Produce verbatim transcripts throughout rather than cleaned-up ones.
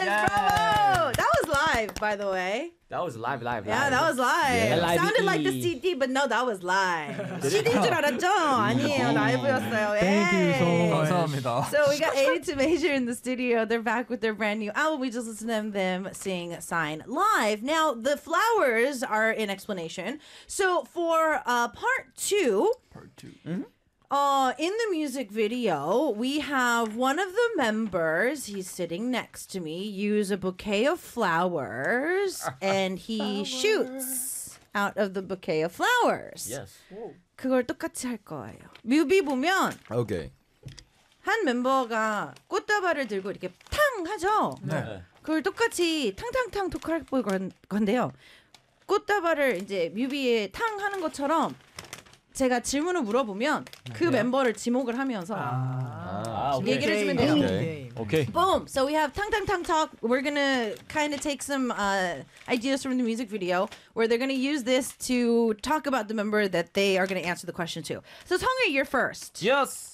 Yes, Yes. bravo. That was live, by the way. That was live, live, live. Yeah, that was live. Yeah. It sounded Live-y. like the C D, but no, that was live. 씨디인 줄 알았죠? 아니에요, 라이브였어요. Thank you so Yay. much. 감사합니다. So we got eighty-two Major in the studio. They're back with their brand new album. We just listened to them sing Sign live. Now, the flowers are in explanation. So for uh, part two, Part two. uh, in the music video, we have one of the members, he's sitting next to me, use a bouquet of flowers and he shoots out of the bouquet of flowers. Yes. 그걸 똑같이 할 거예요. 뮤비 보면 오케이. 한 멤버가 꽃다발을 들고 이렇게 탕 하죠. 네. 그걸 똑같이 탕탕탕 토크할 건- 건데요. 꽃다발을 이제 뮤비에 탕 하는 것처럼 제가 질문을 물어보면 그 멤버를 지목을 하면서 아, 오케이. 얘기를 해주면 돼요. 오케이. 오케이. Boom. So we have Tang Tang Tang Talk. We're gonna kind of take some uh, ideas from the music video where they're gonna use this to talk about the member that they are gonna answer the question to. So Songhae, you're first. Yes.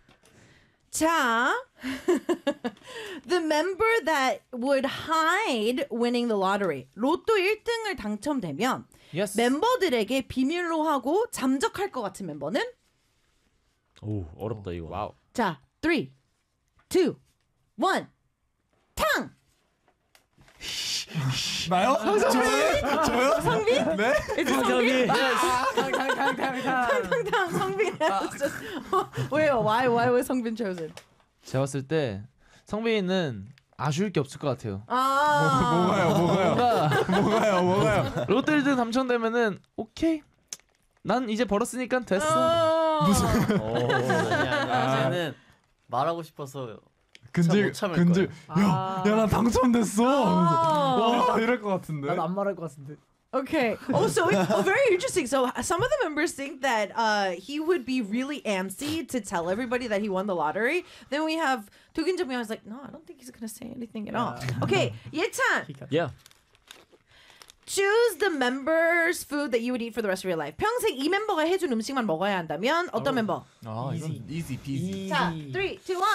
자, the member that would hide winning the lottery. 로또 일 등을 당첨되면 Yes. 멤버들에게 비밀로 하고 잠적할 것 같은 멤버는? 오, 어렵다 이거. 와우. 자, three, two, one, 탕! 나요? 저요? 저요? 성빈? 네? It's 성빈? 탕탕탕탕탕. 탕탕 성빈. It's just, 왜요? Why? Why was 성빈 chosen? 제가 봤을 때 성빈이는 아쉬울 게 없을 것 같아요. 아, 뭐가요? 뭐가요? 뭐가요? 뭐가요? 롯데 일 등 당첨되면은 오케이. 난 이제 벌었으니까 됐어. 어. 왜냐면 말하고 싶어서 근질 못 참을 근질. 거예요. 야, 야, 나 당첨됐어. 아. 와, 이럴 것 같은데. 나도 안 말할 것 같은데. Okay. Oh, so it's oh, very interesting. So some of the members think that uh, he would be really antsy to tell everybody that he won the lottery. Then we have Tugin Jung. I was like, no, I don't think he's gonna say anything at all. Okay, Yechan, Yeah. choose the member's food that you would eat for the rest of your life. 평생 이 멤버가 해준 음식만 먹어야 한다면 어떤 멤버? 아, 이건 easy peasy. 자, three, two, one.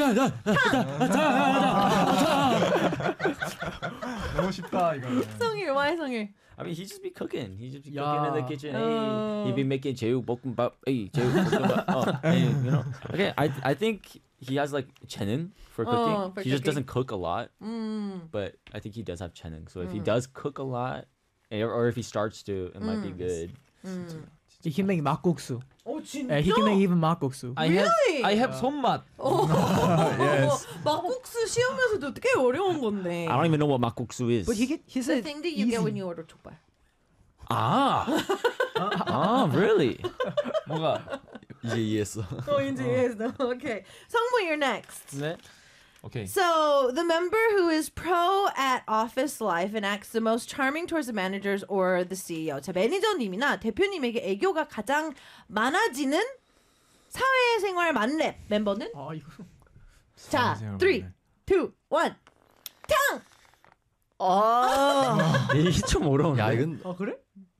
너무 쉽다 이거는. 성일, why 성일? I mean, he just be cooking. He just be Yeah. cooking in the kitchen. Oh. Hey, he be making 제육볶음밥. Hey, 제육볶음밥. Oh, hey, you know. Okay, I I think he has like 재능 for cooking. Oh, for he just cooking. doesn't cook a lot, 음. but I think he does have 재능. So if he does cook a lot, or, or if he starts to, it might be good. He can make 막국수. 오 진짜? Yeah, he can make even 막국수. I Really? have I have 손맛. Yes. 막국수 시험에서도 꽤 어려운 건데. I don't even know what 막국수 is. But he get he The said thing that you easy. get when you order 족발. ah, ah, really? 뭐가? 이제 이해했어. Oh, 이제 이해했어. Okay. 성무, you're next. 네. 오케이. So, the member who is pro at office life and acts the most charming towards the managers or the C E O. 자, 매니저님이나 대표님에게 애교가 가장 많아지는 사회생활 만렙 멤버는? 아 이거 자, 사회생활 three, 만렙. two, one, 탕! 아, 이게 좀 어려운데. 야 이건 아 그래?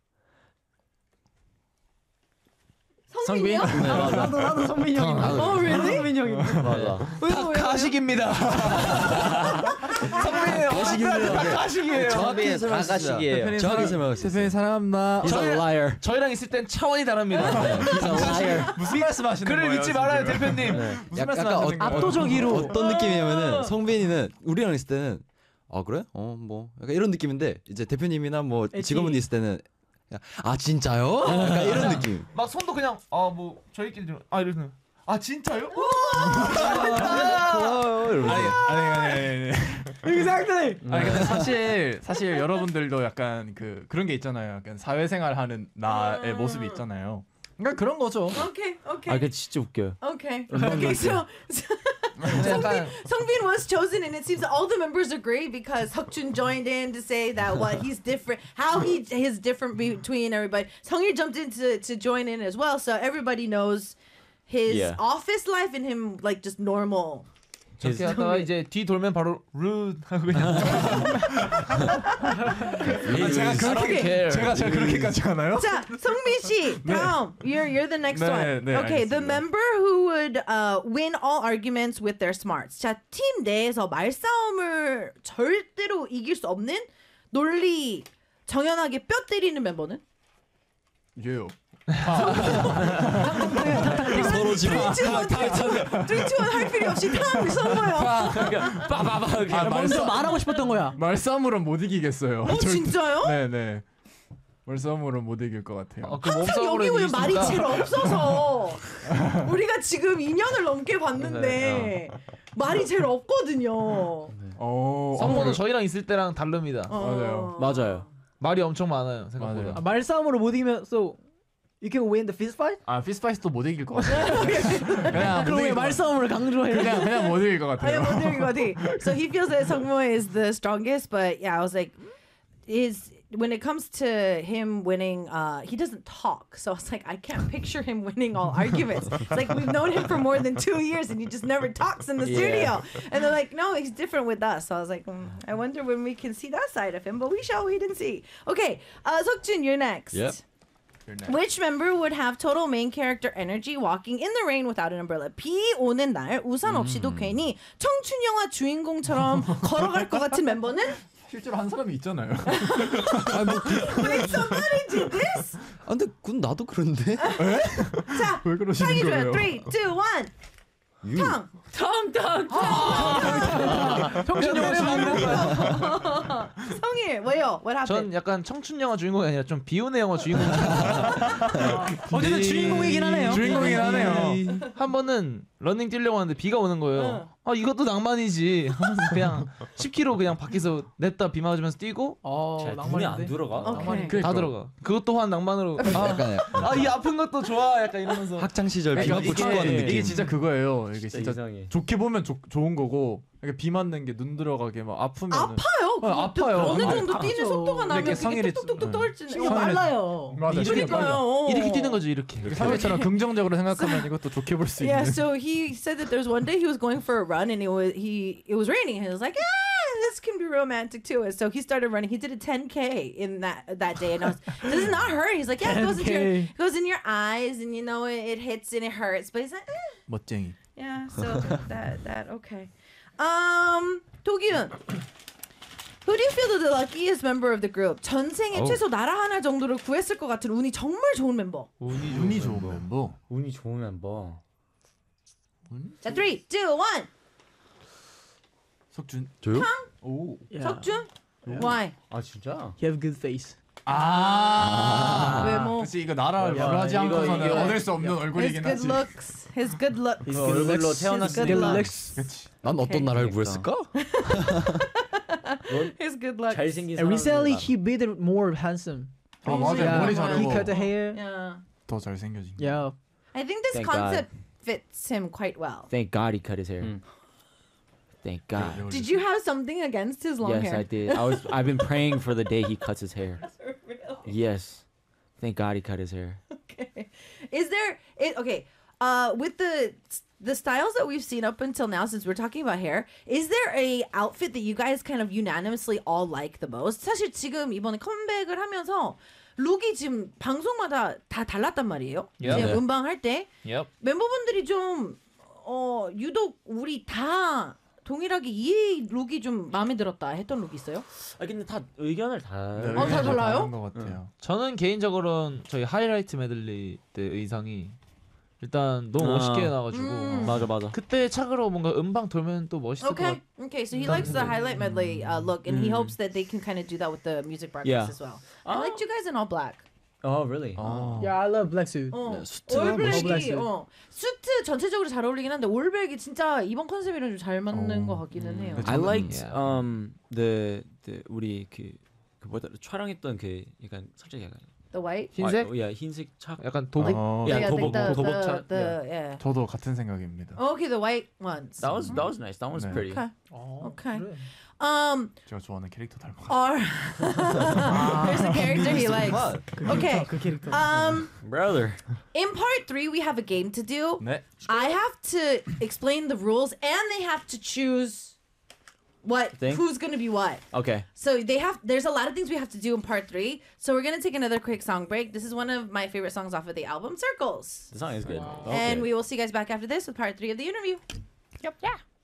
성빈이요? 나도 나도 성민이 형이. Oh, really? 성민이 형이. 맞아. 왜요, 왜요? 가식입니다. 성빈이 가식이에요. 정확히 설명하시죠. 정확히 설명하시죠. 대표님 사랑합니다. He's a liar. 저희랑 있을 땐 차원이 다릅니다. He's a liar. 무슨 말씀하시는 그를 거예요? 믿지 말아요, 지금? 대표님. 무슨 약- 약간 말씀하시는 거예요? 압도적으로. 어떤 느낌이냐면은 성빈이는 우리랑 있을 때는 아 그래? 어 뭐 약간 이런 느낌인데 이제 대표님이나 뭐 엣지. 직원분이 있을 때는 그냥, 아 진짜요? 약간 이런 느낌. 막 손도 그냥 아 뭐 저희끼리 좀 아 이러는. 아 진짜요? 고마워요. 이러면서. 아니 아니 아니 아니. exactly. 아니 근데 사실 사실 여러분들도 약간 그 그런 게 있잖아요. 약간 사회생활하는 나의 모습이 있잖아요. 그러니까 그런 거죠. Okay, okay. 아, 그 진짜 웃겨요. Okay. Okay, so, so Songbin, Songbin was chosen, and it seems that all the members agree because Seokjun joined in to say that what he's different, how he is different between everybody. Sungil jumped in to, to join in as well, so everybody knows his Yeah. office life and him like just normal his 저렇게 하다가 이제 뒤 돌면 바로 rude 하고 그냥 아, 제가 그렇게 care. 제가 제가 그렇게까지 하나요? 자, 성민 씨, 다음. You're you're the next 네, one. 네, okay, the 알겠습니다. member who would uh, win all arguments with their smarts. 자, 팀 내에서 말싸움을 절대로 이길 수 없는 논리 정연하게 뼈 때리는 멤버는? 예요. 서로 지금 트위치원 할 필요 없이 탕 써봐요. 빠바바 이렇게 아, 먼저 말싸, 말하고 싶었던 거야. 말싸움으로는 못 이기겠어요. 어, 진짜요? 네네. 말싸움으로는 못 이길 것 같아요. 어, 그 항상 몸싸움으로 여기 왜 이길 수 말이 있다. 제일 없어서 우리가 지금 이 년을 넘게 봤는데 말이 제일 없거든요. 어, 성모는 어, 저희랑 있을 때랑 다릅니다. 어. 맞아요. 말이 엄청 많아요 생각보다. 맞아요. 아, 말싸움으로 못 이기면 so you can win the fist fight? 아 피스파이스도 못 이길 것 같아요. 그냥 못 그럼 왜 이길 것 말싸움을 강조해? 같아요. 그냥 그냥 못 이길 것 I 같아요. am wondering about it. So he feels that Sungmo is the strongest, but yeah, I was like, is when it comes to him winning, uh, he doesn't talk. So I was like, I can't picture him winning all arguments. It's like we've known him for more than two years, and he just never talks in the Yeah. studio. And they're like, no, he's different with us. So I was like, mm, I wonder when we can see that side of him, but we shall wait and see. Okay, uh, Seokjun, you're next. Yep. Which member would have total main character energy walking in the rain without an umbrella? 비 오는 날 우산 없이도 괜히 청춘 영화 주인공처럼 걸어갈 것 같은 멤버는? 실제로 한 사람이 있잖아요. Wait, somebody did this? 아 근데 그건 나도 그런데. 자, 왜 그러시는 상이 줘요. 거예요? three, two, one. 유. 탕. 텅텅. 청춘 영화 주인공. 성일, 왜요? What 전 happened? 약간 청춘 영화 주인공이 아니라 좀 비운의 영화 주인공. 어쨌든 주인공이긴 하네요. 주인공이긴 하네요. 한 번은 러닝 뛰려고 하는데 비가 오는 거예요. 아 이것도 낭만이지. 하면서 그냥 십 킬로미터 그냥 밖에서 냅다 비 맞으면서 뛰고 어, 눈에 안 낭만인데. 들어가. 오케이. 그러니까. 다 들어가. 그것 또한 낭만으로. 약간 아 이 아픈 것도 좋아. 약간 이러면서. 학창 시절 비 그러니까 맞고 이게, 축구하는 이게 느낌. 진짜 그거예요. 이게 진짜 진짜 이상해. 좋게 보면 조, 좋은 거고 이렇게 비 맞는 게 눈 들어가게 막 아프면 아파요. 어, 그것도 아파요. 어느 아, 정도 아파요. 뛰는 속도가 나면 이렇게 그게 성일이- 뚝뚝뚝뚝 응. 떨지네. 이거 말라요. 맞아. 그러니까요. 이렇게 뛰는 거지 이렇게. 사회처럼 긍정적으로 생각하면 이것도 좋게 볼 수 있는. Yeah, so he said that there's one day he was going for a run and it was he it was raining and he was like, ah, this can be romantic too. And so he started running. He did a ten K in that that day, and I was, does it not hurt? He's like, yeah, it goes into your, ten K. it goes in your eyes, and you know it, it hits and it hurts. But he's like, eh. 멋쟁이. Yeah, so that that okay. Um, 도기훈. Who do you feel the luckiest member of the group? 전생에 어우. 최소 나라 하나 정도를 구했을 것 같은 운이 정말 좋은 멤버. 운이 운이 좋은 멤버. 운이 좋은 멤버. 자, three, two, one. 석준. 저요? 오. Yeah. 석준. Why? 아 진짜? He have good face. 아. 외모. 그치 이거 나라를 야, 구하지 이거, 않고서는 이거. 얻을 수 없는 His 얼굴이긴 good 하지. looks. His good looks. His 그 good 얼굴로 looks. 태어났으니까. good looks. looks. 그치. 난 어떤 나라를 그러니까. 구했을까? His good looks. 잘생긴 And recently 사람들 he made it more handsome. 아 맞아. Yeah. 머리 He 자르고 cut the hair. Yeah. 더 잘생겨진. Yeah. I think this Thank concept fits him quite well. Thank God he cut his hair. 음. Thank God. Did you have something against his long Yes, hair? I did. I was. I've been praying for the day he cuts his hair. Yes. Thank God he cut his hair. Okay. Is there it okay? Uh, with the the styles that we've seen up until now, since we're talking about hair, is there a outfit that you guys kind of unanimously all like the most? 사실 지금 이번에 컴백을 하면서 룩이 지금 방송마다 다 달랐단 말이에요. Yeah. 이제 네. 음방 할 때 Yep. 멤버분들이 좀 어, 유독 우리 다 동일하게 이 룩이 좀 마음에 들었다 했던 룩 있어요? 아 근데 다 의견을 다. 네, 어, 다 의견이 달라요? 다른 것 같아요. 저는 개인적으로는 저희 하이라이트 메들리 때 의상이 일단 너무 아. 멋있게 나가지고 음. 맞아 맞아. 그때 착으로 뭔가 음방 돌면 또 멋있을 것 Okay. 같아요. Okay. So he likes the highlight medley uh, look, and he hopes that they can kind of do that with the music broadcast Yeah. as well. I liked you guys in all black. Oh really? 아. Yeah, I love black suit. 어. 네, 수트가 올블랙이 멋있어요. 어. 수트 전체적으로 잘 어울리긴 한데 올블랙이 진짜 이번 컨셉이랑 좀 잘 맞는 어. 것 같기는 해요. 그쵸. I 저는- liked Yeah. um the the 우리 그 그 뭐다 촬영했던 그 약간 살짝 약간 The white. 흰색? 아, 야 흰색 착. 약간 도복. 어, Yeah, Yeah, 도복, the, the, 도복 the, 착, the, yeah. 저도 같은 생각입니다. Okay, the white ones. That was that was nice. That was 네. pretty. Okay. 어, Okay. 그래. Um, 제가 좋아하는 캐릭터 닮아. our there's a character he likes. Okay. 그 캐릭터. Um, Brother. in part three, we have a game to do. 네. I have to explain the rules, and they have to choose what Thing? who's gonna be what. Okay. So they have. There's a lot of things we have to do in part three. So we're gonna take another quick song break. This is one of my favorite songs off of the album Circles. The song is good. And Okay. we will see you guys back after this with part three of the interview. Yeah.